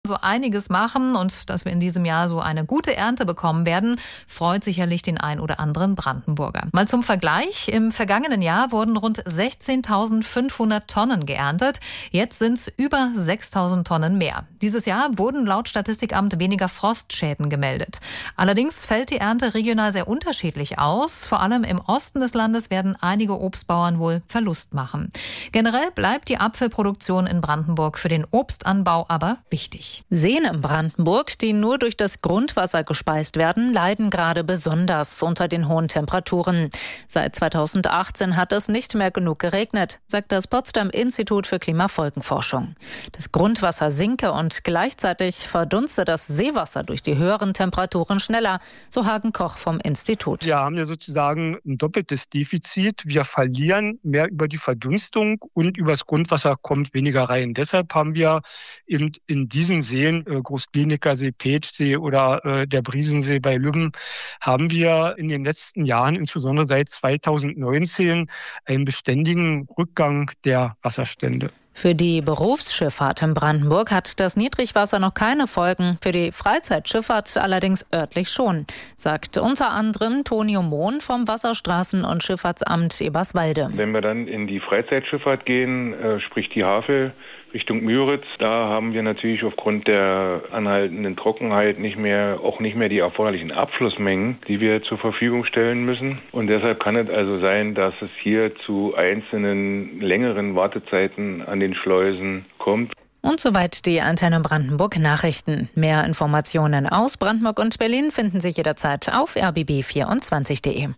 so einiges machen und dass wir in diesem Jahr so eine gute Ernte bekommen werden, freut sicherlich den ein oder anderen Brandenburger. Mal zum Vergleich. Im vergangenen Jahr wurden rund 16.500 Tonnen geerntet. Jetzt sind es über 6.000 Tonnen mehr. Dieses Jahr wurden laut Statistikamt weniger Frostschäden gemeldet. Allerdings fällt die Ernte regional sehr unterschiedlich aus. Vor allem im Osten des Landes werden einige Obstbauern wohl Verlust machen. Generell bleibt die Apfelproduktion in Brandenburg für den Obstanbau aber wichtig. Seen in Brandenburg, die nur durch das Grundwasser gespeist werden, leiden gerade besonders unter den hohen Temperaturen. Seit 2018 hat es nicht mehr genug geregnet, sagt das Potsdam Institut für Klimafolgenforschung. Das Grundwasser sinke und gleichzeitig verdunste das Seewasser durch die höheren Temperaturen schneller, so Hagen Koch vom Institut. Wir haben ja sozusagen ein doppeltes Defizit. Wir verlieren mehr über die Verdunstung und übers Grundwasser kommt weniger rein. Deshalb haben wir eben in diesen Seen, Großkliniker See, Petschsee oder der Briesensee bei Lübben, haben wir in den letzten Jahren, insbesondere seit 2019, einen beständigen Rückgang der Wasserstände. Für die Berufsschifffahrt in Brandenburg hat das Niedrigwasser noch keine Folgen, für die Freizeitschifffahrt allerdings örtlich schon, sagt unter anderem Tonio Mohn vom Wasserstraßen- und Schifffahrtsamt Eberswalde. Wenn wir dann in die Freizeitschifffahrt gehen, sprich die Havel Richtung Müritz, da haben wir natürlich aufgrund der anhaltenden Trockenheit nicht mehr die erforderlichen Abflussmengen, die wir zur Verfügung stellen müssen. Und deshalb kann es also sein, dass es hier zu einzelnen längeren Wartezeiten an den Schleusen kommt. Und soweit die Antenne Brandenburg Nachrichten. Mehr Informationen aus Brandenburg und Berlin finden Sie jederzeit auf rbb24.de.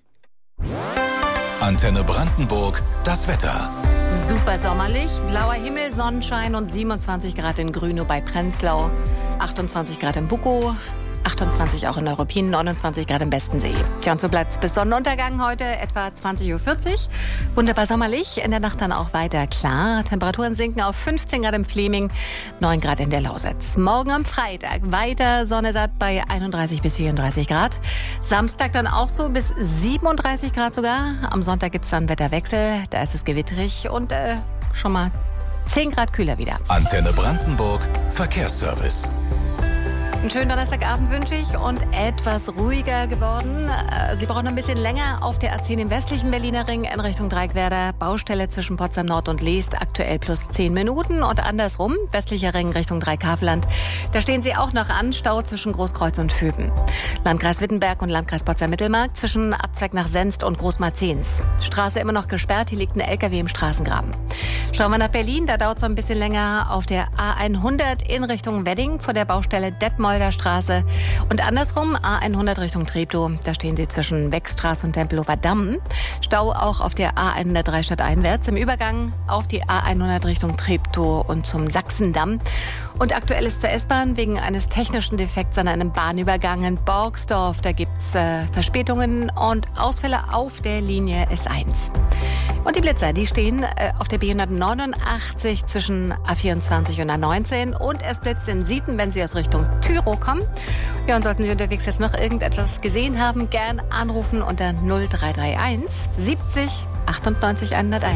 Antenne Brandenburg, das Wetter. Super sommerlich, blauer Himmel, Sonnenschein und 27 Grad in Grünow bei Prenzlau, 28 Grad in Bukow, 28 auch in Neuruppin, 29 Grad im Bestensee. Tja, und so bleibt es bis Sonnenuntergang heute, etwa 20.40 Uhr. Wunderbar sommerlich, in der Nacht dann auch weiter klar. Temperaturen sinken auf 15 Grad im Fleming, 9 Grad in der Lausitz. Morgen am Freitag weiter Sonne satt bei 31 bis 34 Grad. Samstag dann auch so bis 37 Grad sogar. Am Sonntag gibt es dann Wetterwechsel, da ist es gewitterig und schon mal 10 Grad kühler wieder. Antenne Brandenburg, Verkehrsservice. Einen schönen Donnerstagabend wünsche ich und etwas ruhiger geworden. Sie brauchen ein bisschen länger auf der A10 im westlichen Berliner Ring in Richtung Dreieckwerder. Baustelle zwischen Potsdam Nord und Leest, aktuell plus 10 Minuten. Und andersrum, westlicher Ring Richtung Dreieckhavelland. Da stehen Sie auch noch an, Stau zwischen Großkreuz und Vöben. Landkreis Wittenberg und Landkreis Potsdam-Mittelmark zwischen Abzweig nach Senst und Großmarzens. Straße immer noch gesperrt, hier liegt ein LKW im Straßengraben. Schauen wir nach Berlin, da dauert es ein bisschen länger auf der A100 in Richtung Wedding vor der Baustelle Detmolder Straße. Und andersrum A100 Richtung Treptow, da stehen Sie zwischen Wechstraße und Tempelhofer Damm. Stau auch auf der A103 stadteinwärts im Übergang auf die A100 Richtung Treptow und zum Sachsendamm. Und aktuell ist zur S-Bahn wegen eines technischen Defekts an einem Bahnübergang in Borgsdorf. Da gibt es Verspätungen und Ausfälle auf der Linie S1. Und die Blitzer, die stehen auf der B189 zwischen A24 und A19. Und es blitzt in Sieten, wenn Sie aus Richtung Tyrow kommen. Ja, und sollten Sie unterwegs jetzt noch irgendetwas gesehen haben, gern anrufen unter 0331 70 98 101.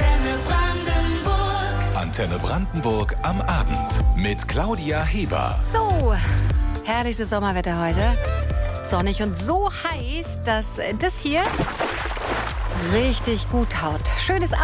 Antenne Brandenburg am Abend mit Claudia Heber. So, herrliches Sommerwetter heute. Sonnig und so heiß, dass das hier richtig gut haut. Schönes